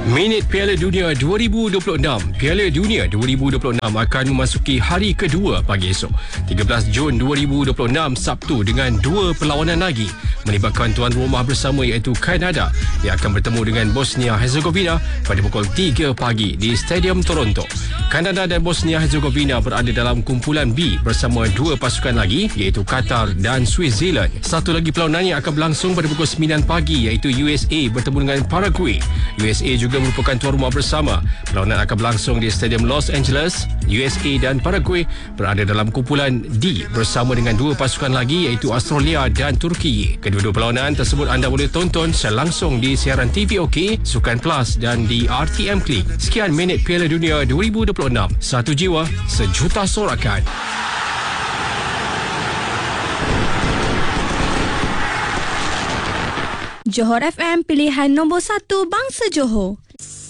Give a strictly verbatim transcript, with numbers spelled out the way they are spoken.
Minit Piala Dunia dua ribu dua puluh enam. Piala Dunia dua ribu dua puluh enam akan memasuki hari kedua pagi esok, tiga belas Jun dua ribu dua puluh enam, Sabtu, dengan dua perlawanan lagi melibatkan tuan rumah bersama iaitu Kanada yang akan bertemu dengan Bosnia Herzegovina pada pukul tiga pagi di Stadium Toronto. Kanada dan Bosnia Herzegovina berada dalam kumpulan B bersama dua pasukan lagi iaitu Qatar dan Switzerland. Satu lagi perlawanan yang akan berlangsung pada pukul sembilan pagi iaitu U S A bertemu dengan Paraguay. U S A juga merupakan tuan rumah bersama. Perlawanan akan berlangsung di Stadium Los Angeles. U S A dan Paraguay berada dalam kumpulan D bersama dengan dua pasukan lagi iaitu Australia dan Turki. Kedua-dua perlawanan tersebut anda boleh tonton secara langsung di siaran T V OK, Sukan Plus dan di R T M Klik. Sekian Minit Piala Dunia dua ribu dua puluh enam. Satu jiwa, sejuta sorakan. Johor F M, pilihan nombor satu bangsa Johor.